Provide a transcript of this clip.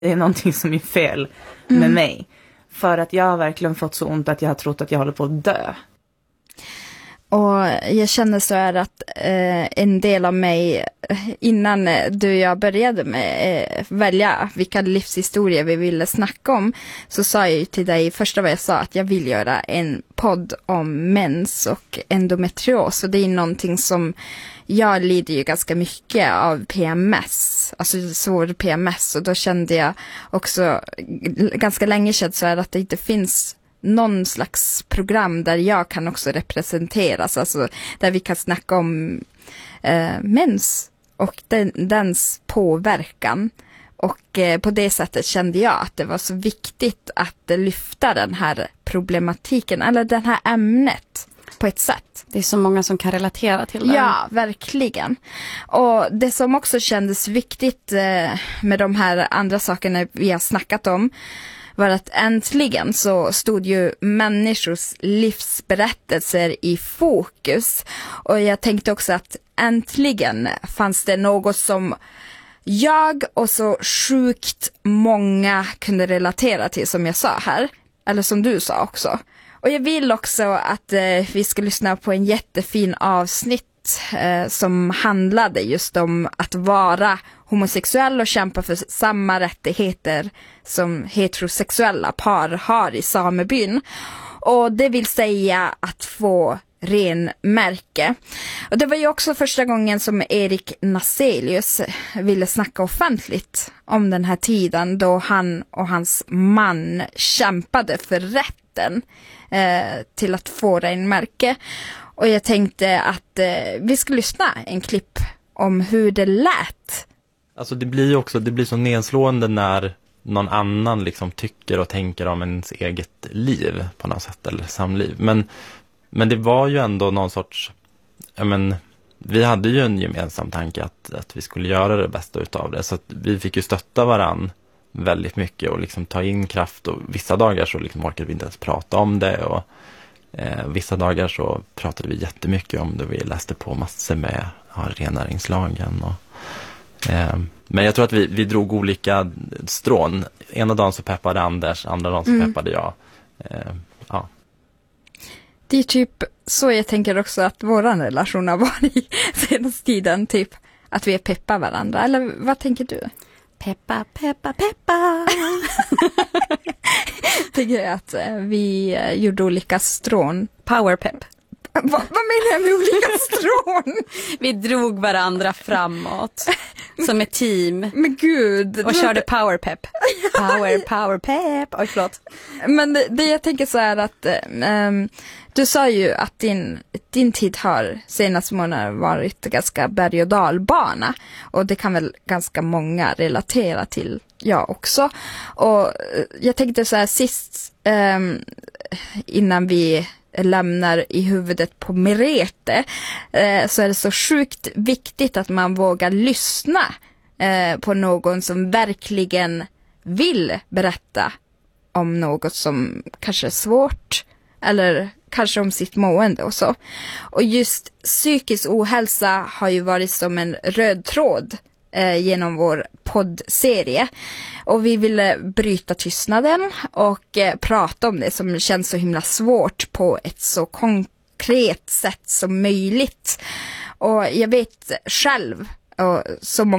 det är någonting som är fel med mig. För att jag har verkligen fått så ont att jag har trott att jag håller på att dö. Och jag känner så här att en del av mig, innan du och jag började med välja vilka livshistorier vi ville snacka om, så sa jag ju till dig första vad jag sa att jag vill göra en podd om mens och endometrios. Och det är någonting som jag lider ju ganska mycket av PMS, alltså svår PMS. Och då kände jag också ganska länge sedan så här att det inte finns någon slags program där jag kan också representeras, alltså där vi kan snacka om mens och dens påverkan. Och på det sättet kände jag att det var så viktigt att lyfta den här problematiken, eller det här ämnet på ett sätt. Det är så många som kan relatera till det. Ja, verkligen. Och det som också kändes viktigt med de här andra sakerna vi har snackat om var att äntligen så stod ju människors livsberättelser i fokus. Och jag tänkte också att äntligen fanns det något som jag och så sjukt många kunde relatera till, som jag sa här. Eller som du sa också. Och jag vill också att vi ska lyssna på en jättefin avsnitt som handlade just om att vara homosexuell och kämpa för samma rättigheter som heterosexuella par har i samebyn. Och det vill säga att få renmärke. Och det var ju också första gången som Erik Nazelius ville snacka offentligt om den här tiden då han och hans man kämpade för rätten till att få renmärke. Och jag tänkte att vi ska lyssna en klipp om hur det lät. Alltså det blir så nedslående när någon annan liksom tycker och tänker om ens eget liv på något sätt, eller samliv. Men det var ju ändå någon sorts, vi hade ju en gemensam tanke att vi skulle göra det bästa utav det. Så att vi fick ju stötta varann väldigt mycket och liksom ta in kraft. Och vissa dagar så liksom orkade vi inte ens prata om det, och vissa dagar så pratade vi jättemycket om det. Vi läste på massor med rennäringslagen och men jag tror att vi drog olika strån. Ena dagen så peppade Anders, andra dagen så peppade jag. Ja. Det är typ så jag tänker också att våran relation har varit senaste tiden, typ att vi är peppar varandra. Eller vad tänker du? Peppa, peppa, peppa. Tycker jag att vi gjorde olika strån. Powerpepp. Vad menar jag med olika strån? Vi drog varandra framåt som ett team. Men gud. Och körde powerpepp. Powerpepp. Oj, förlåt. Men det jag tänker så är att du sa ju att din tid har senaste månader varit ganska berg- och dalbana. Och det kan väl ganska många relatera till, jag också. Och jag tänkte så här sist innan vi lämnar i huvudet på Merete, så är det så sjukt viktigt att man vågar lyssna på någon som verkligen vill berätta om något som kanske är svårt eller kanske om sitt mående och så. Och just psykisk ohälsa har ju varit som en röd tråd genom vår poddserie. Och vi ville bryta tystnaden och prata om det som känns så himla svårt på ett så konkret sätt som möjligt. Och jag vet själv, och så många